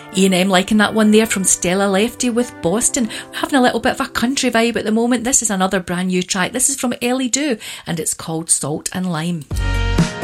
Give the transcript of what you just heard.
E&M liking that one there from Stella Lefty with Boston. We're having a little bit of a country vibe at the moment. This is another brand new track. This is from Ellie Dew and it's called Salt and Lime.